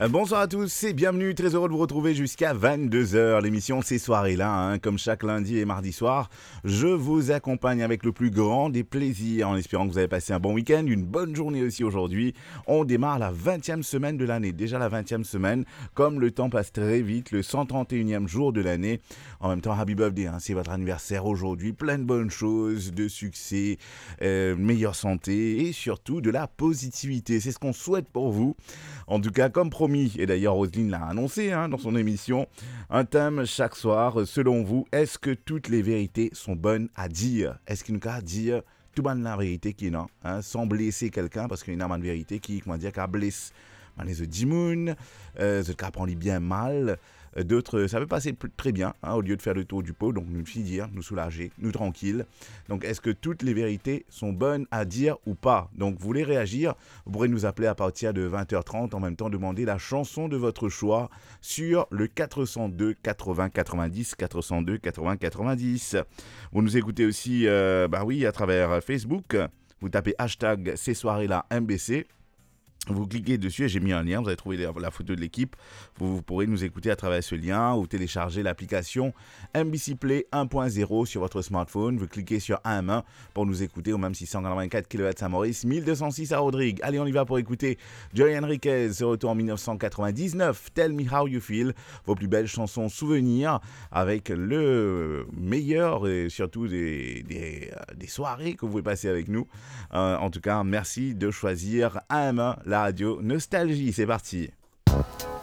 Bonsoir à tous et bienvenue, très heureux de vous retrouver jusqu'à 22h. L'émission Ces soirées-là, comme chaque lundi et mardi soir, je vous accompagne avec le plus grand des plaisirs en espérant que vous avez passé un bon week-end, une bonne journée aussi aujourd'hui. On démarre la 20e semaine de l'année, déjà la 20e semaine, comme le temps passe très vite, le 131e jour de l'année. En même temps, happy birthday, c'est votre anniversaire aujourd'hui, plein de bonnes choses, de succès, meilleure santé et surtout de la positivité. C'est ce qu'on souhaite pour vous. En tout cas, comme promis, et d'ailleurs Roselyne l'a annoncé dans son émission, un thème chaque soir, selon vous, est-ce que toutes les vérités sont bonnes à dire? Est-ce qu'il nous a dire tout bonne la vérité qui est non, sans blesser quelqu'un, parce qu'il y a une vérité qui, comment dire, qui blesse les dimoun, qui apprend bien mal. D'autres, ça peut passer très bien, au lieu de faire le tour du pot, donc nous dire, nous soulager, nous tranquilles. Donc, est-ce que toutes les vérités sont bonnes à dire ou pas? Donc, vous voulez réagir, vous pourrez nous appeler à partir de 20h30, en même temps demander la chanson de votre choix sur le 402 80 90, 402 80 90. Vous nous écoutez aussi, à travers Facebook, vous tapez hashtag ces soirées-là MBC. Vous cliquez dessus et j'ai mis un lien, vous allez trouver la photo de l'équipe. Vous pourrez nous écouter à travers ce lien ou télécharger l'application MBC Play 1.0 sur votre smartphone. Vous cliquez sur 1M1 pour nous écouter au même 684 kHz à Maurice, 1206 à Rodrigue. Allez, on y va pour écouter Joey Enriquez, ce retour en 1999, Tell Me How You Feel, vos plus belles chansons souvenirs avec le meilleur et surtout des soirées que vous pouvez passer avec nous. En tout cas, merci de choisir 1M1, la radio Nostalgie. C'est parti.